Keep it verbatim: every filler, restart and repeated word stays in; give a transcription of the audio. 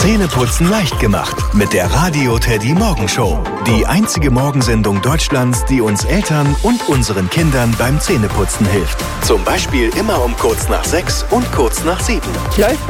Zähneputzen leicht gemacht mit der Radio Teddy Morgenshow. Die einzige Morgensendung Deutschlands, die uns Eltern und unseren Kindern beim Zähneputzen hilft. Zum Beispiel immer um kurz nach sechs und kurz nach sieben. Läuft